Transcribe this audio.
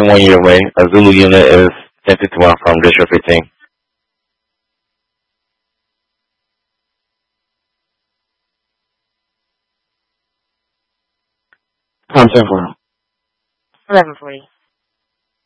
passing 1 year away. A Zulu unit is 1051 from District 15. Time 10 for 11:40.